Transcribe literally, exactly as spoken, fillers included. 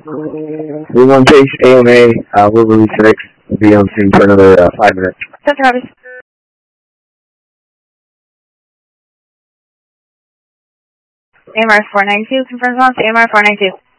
three one Chase, A M A, uh, we'll release six. We'll be on scene for another uh, five minutes. Center Travis. A M R four nine two, confirms launch, A M R four nine two.